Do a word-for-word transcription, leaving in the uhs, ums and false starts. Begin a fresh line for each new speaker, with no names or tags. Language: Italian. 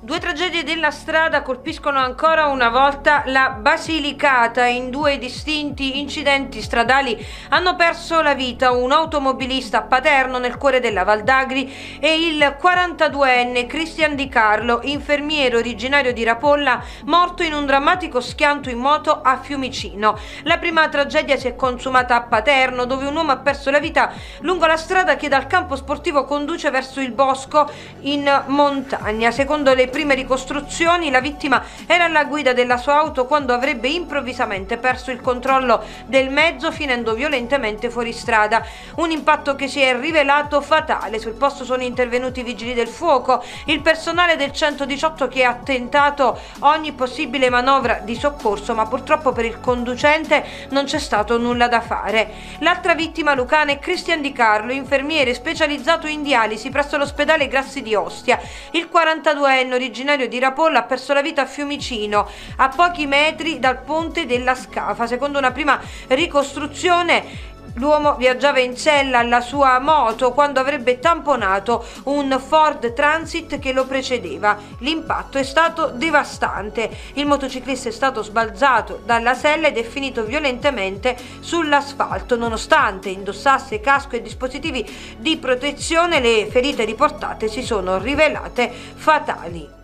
Due tragedie della strada colpiscono ancora una volta la Basilicata. In due distinti incidenti stradali hanno perso la vita un automobilista a Paterno nel cuore della Val d'Agri e il quarantaduenne Cristian Di Carlo, infermiere originario di Rapolla, morto in un drammatico schianto in moto a Fiumicino. La prima tragedia si è consumata a Paterno, dove un uomo ha perso la vita lungo la strada che dal campo sportivo conduce verso il bosco in montagna. Secondo le prime ricostruzioni, la vittima era alla guida della sua auto quando avrebbe improvvisamente perso il controllo del mezzo, finendo violentemente fuori strada. Un impatto che si è rivelato fatale. Sul posto sono intervenuti i vigili del fuoco, il personale del centodiciotto che ha tentato ogni possibile manovra di soccorso, ma purtroppo per il conducente non c'è stato nulla da fare. L'altra vittima lucana è Cristian Di Carlo, infermiere specializzato in dialisi presso l'ospedale Grassi di Ostia. Il quarantaduenne originario di Rapolla ha perso la vita a Fiumicino, a pochi metri dal ponte della Scafa. Secondo una prima ricostruzione, l'uomo viaggiava in sella alla sua moto quando avrebbe tamponato un Ford Transit che lo precedeva. L'impatto è stato devastante. Il motociclista è stato sbalzato dalla sella ed è finito violentemente sull'asfalto. Nonostante indossasse casco e dispositivi di protezione, le ferite riportate si sono rivelate fatali.